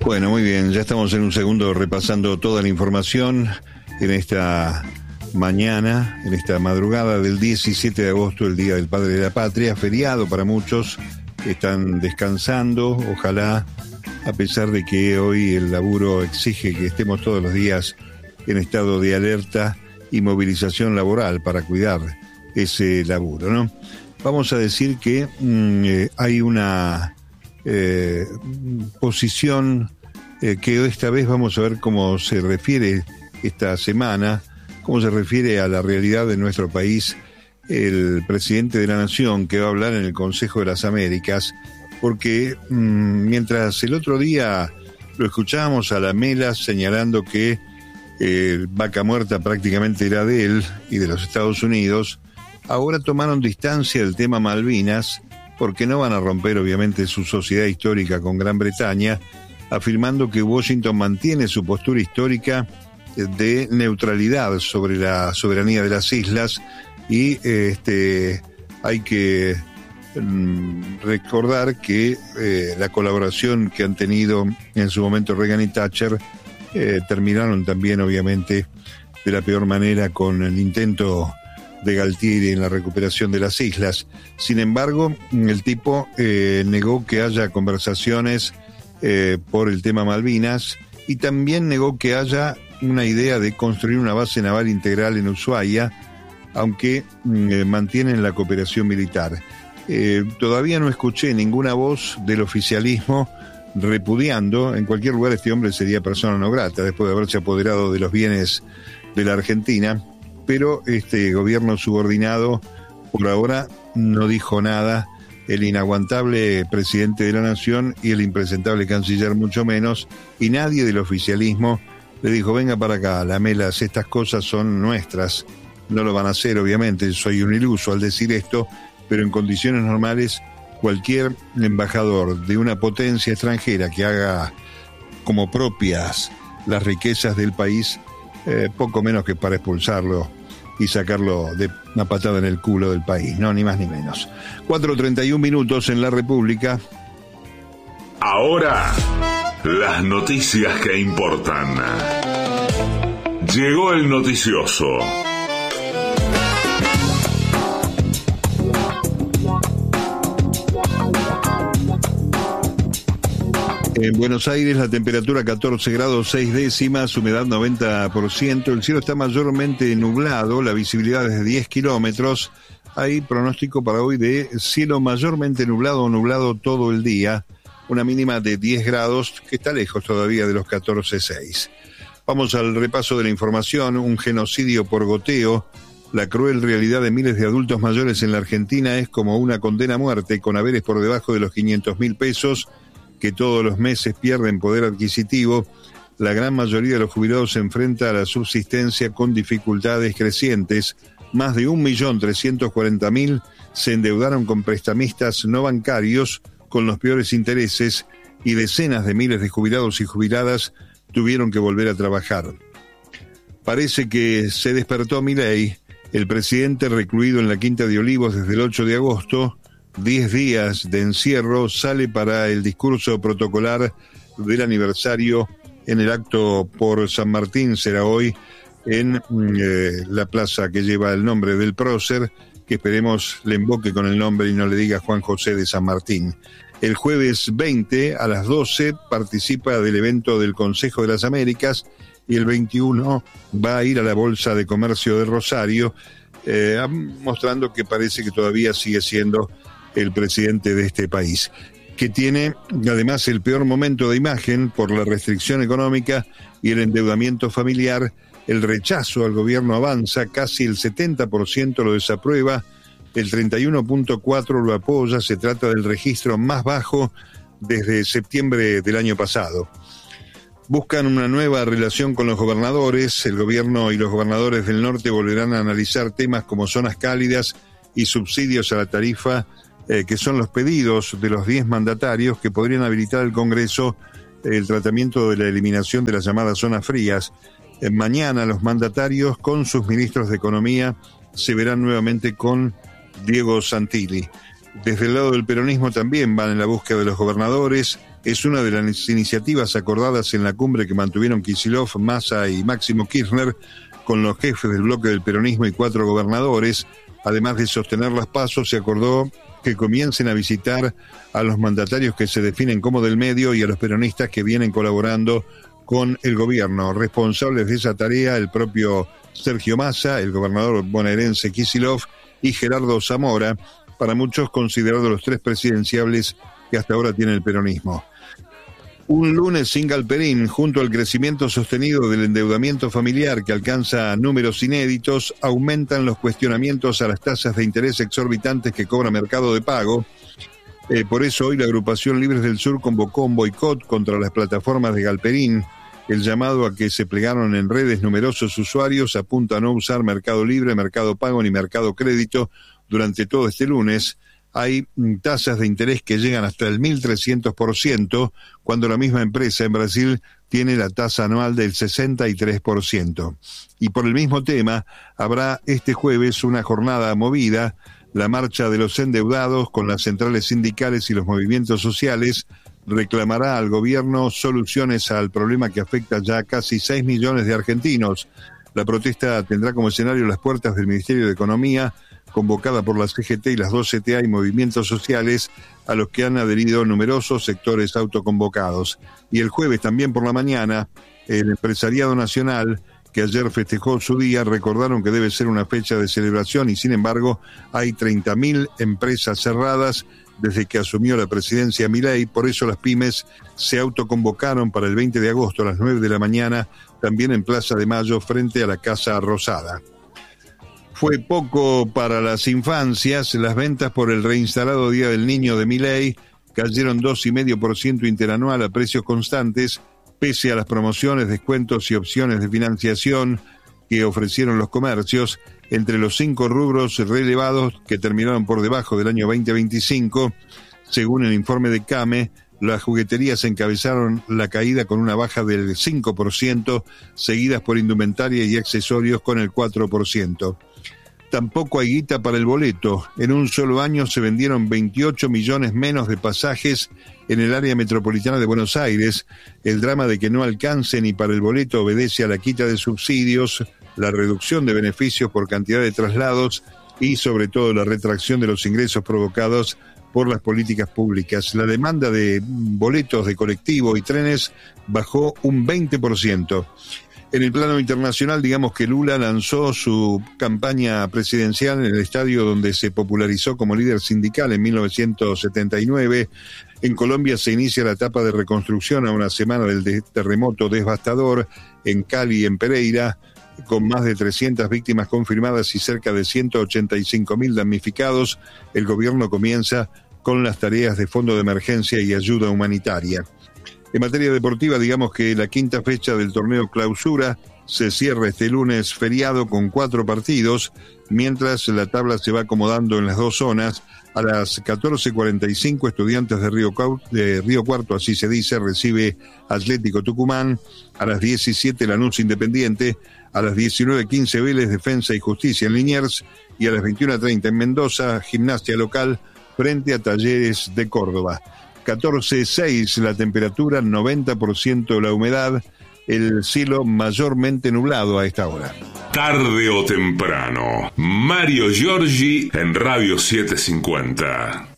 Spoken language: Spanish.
Bueno, muy bien, ya estamos en un segundo repasando toda la información en esta mañana, en esta madrugada del 17 de agosto, el Día del Padre de la Patria, feriado para muchos, están descansando, ojalá, a pesar de que hoy el laburo exige que estemos todos los días en estado de alerta y movilización laboral para cuidar ese laburo, ¿no? Vamos a decir que hay una posición que esta vez vamos a ver cómo se refiere esta semana, cómo se refiere a la realidad de nuestro país el presidente de la Nación, que va a hablar en el Consejo de las Américas, porque mientras el otro día lo escuchábamos a Lamela señalando que Vaca Muerta prácticamente era de él y de los Estados Unidos, ahora tomaron distancia del tema Malvinas, porque no van a romper obviamente su sociedad histórica con Gran Bretaña, afirmando que Washington mantiene su postura histórica de neutralidad sobre la soberanía de las islas y hay que recordar que la colaboración que han tenido en su momento Reagan y Thatcher terminaron también obviamente de la peor manera con el intento de Galtieri en la recuperación de las islas. Sin embargo, el tipo negó que haya conversaciones por el tema Malvinas y también negó que haya una idea de construir una base naval integral en Ushuaia, aunque mantienen la cooperación militar. Todavía no escuché ninguna voz del oficialismo repudiando. En cualquier lugar este hombre sería persona no grata después de haberse apoderado de los bienes de la Argentina, pero este gobierno subordinado por ahora no dijo nada, el inaguantable presidente de la Nación y el impresentable canciller mucho menos, y nadie del oficialismo le dijo, venga para acá, Lamelas, estas cosas son nuestras. No lo van a hacer, obviamente, soy un iluso al decir esto, pero en condiciones normales cualquier embajador de una potencia extranjera que haga como propias las riquezas del país, poco menos que para expulsarlo y sacarlo de una patada en el culo del país, no, ni más ni menos. 4:31 minutos en la República. Ahora, las noticias que importan. Llegó el noticioso. En Buenos Aires la temperatura 14 grados 6 décimas, humedad 90%, el cielo está mayormente nublado, la visibilidad es de 10 kilómetros, hay pronóstico para hoy de cielo mayormente nublado o nublado todo el día, una mínima de 10 grados que está lejos todavía de los 14,6. Vamos al repaso de la información. Un genocidio por goteo. La cruel realidad de miles de adultos mayores en la Argentina es como una condena a muerte con haberes por debajo de los 500.000 pesos, que todos los meses pierden poder adquisitivo. La gran mayoría de los jubilados se enfrenta a la subsistencia con dificultades crecientes. Más de 1.340.000 se endeudaron con prestamistas no bancarios con los peores intereses y decenas de miles de jubilados y jubiladas tuvieron que volver a trabajar. Parece que se despertó Milei, el presidente recluido en la Quinta de Olivos desde el 8 de agosto, 10 días de encierro, sale para el discurso protocolar del aniversario en el acto por San Martín, será hoy en la plaza que lleva el nombre del prócer, que esperemos le invoque con el nombre y no le diga Juan José de San Martín. El jueves 20 a las 12 participa del evento del Consejo de las Américas y el 21 va a ir a la Bolsa de Comercio de Rosario, mostrando que parece que todavía sigue siendo el presidente de este país, que tiene además el peor momento de imagen por la restricción económica y el endeudamiento familiar. El rechazo al gobierno avanza, casi el 70% lo desaprueba, el 31.4% lo apoya. Se trata del registro más bajo desde septiembre del año pasado. Buscan una nueva relación con los gobernadores. El gobierno y los gobernadores del norte volverán a analizar temas como zonas cálidas y subsidios a la tarifa, que son los pedidos de los 10 mandatarios que podrían habilitar al Congreso el tratamiento de la eliminación de las llamadas zonas frías. Mañana los mandatarios con sus ministros de Economía se verán nuevamente con Diego Santilli. Desde el lado del peronismo también van en la búsqueda de los gobernadores. Es una de las iniciativas acordadas en la cumbre que mantuvieron Kicillof, Massa y Máximo Kirchner con los jefes del bloque del peronismo y 4 gobernadores. Además de sostener las pasos, se acordó que comiencen a visitar a los mandatarios que se definen como del medio y a los peronistas que vienen colaborando con el gobierno. Responsables de esa tarea, el propio Sergio Massa, el gobernador bonaerense Kicillof y Gerardo Zamora, para muchos considerados los 3 presidenciables que hasta ahora tiene el peronismo. Un lunes sin Galperín, junto al crecimiento sostenido del endeudamiento familiar que alcanza números inéditos, aumentan los cuestionamientos a las tasas de interés exorbitantes que cobra Mercado de Pago. Por eso hoy la agrupación Libres del Sur convocó un boicot contra las plataformas de Galperín. El llamado a que se plegaron en redes numerosos usuarios apunta a no usar Mercado Libre, Mercado Pago ni Mercado Crédito durante todo este lunes. Hay tasas de interés que llegan hasta el 1.300%, cuando la misma empresa en Brasil tiene la tasa anual del 63%. Y por el mismo tema, habrá este jueves una jornada movida, la marcha de los endeudados con las centrales sindicales y los movimientos sociales reclamará al gobierno soluciones al problema que afecta ya a casi 6 millones de argentinos. La protesta tendrá como escenario las puertas del Ministerio de Economía, convocada por la CGT y las 2 CTA y movimientos sociales, a los que han adherido numerosos sectores autoconvocados. Y el jueves también por la mañana, el empresariado nacional, que ayer festejó su día, recordaron que debe ser una fecha de celebración y sin embargo hay 30.000 empresas cerradas desde que asumió la presidencia Milei. Por eso las pymes se autoconvocaron para el 20 de agosto a las 9 de la mañana, también en Plaza de Mayo frente a la Casa Rosada. Fue poco para las infancias. Las ventas por el reinstalado Día del Niño de Milei cayeron 2,5% interanual a precios constantes, pese a las promociones, descuentos y opciones de financiación que ofrecieron los comercios. Entre los 5 rubros relevados que terminaron por debajo del año 2025, según el informe de CAME, las jugueterías encabezaron la caída con una baja del 5%, seguidas por indumentaria y accesorios con el 4%. Tampoco hay guita para el boleto. En un solo año se vendieron 28 millones menos de pasajes en el área metropolitana de Buenos Aires. El drama de que no alcance ni para el boleto obedece a la quita de subsidios, la reducción de beneficios por cantidad de traslados y sobre todo la retracción de los ingresos provocados por las políticas públicas. La demanda de boletos de colectivo y trenes bajó un 20%. En el plano internacional, digamos que Lula lanzó su campaña presidencial en el estadio donde se popularizó como líder sindical en 1979. En Colombia se inicia la etapa de reconstrucción a una semana del terremoto devastador en Cali y en Pereira, con más de 300 víctimas confirmadas y cerca de 185.000 damnificados. El gobierno comienza con las tareas de fondo de emergencia y ayuda humanitaria. En materia deportiva, digamos que la 5ª fecha del torneo Clausura se cierra este lunes feriado con 4 partidos, mientras la tabla se va acomodando en las 2 zonas. A las 14:45, Estudiantes de Río Cuarto, así se dice, recibe Atlético Tucumán. A las 17, Lanús Independiente. A las 19:15, Vélez, Defensa y Justicia en Liniers. Y a las 21:30 en Mendoza, Gimnasia local frente a Talleres de Córdoba. 14,6 la temperatura, 90% la humedad, el cielo mayormente nublado a esta hora. Tarde o temprano, Mario Giorgi en Radio 750.